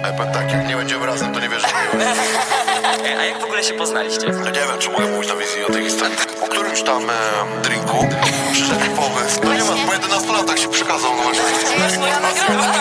Ja powiem tak, jak nie będziemy razem, to nie wierzę w miłość. A jak w ogóle się poznaliście? Ja nie wiem, czy mogę mówić na wizji o tej historii. Po którymś tam drinku przyszedł mi pomysł. No nie ma, po 11 latach się przekazał, no właśnie. To jest moja nagroda.